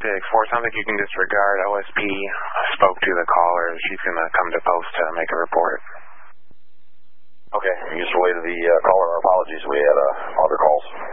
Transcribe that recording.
Sounds like you can disregard. OSP spoke to the caller. She's going to come to post to make a report. Okay, you just related the caller our apologies. We had other calls.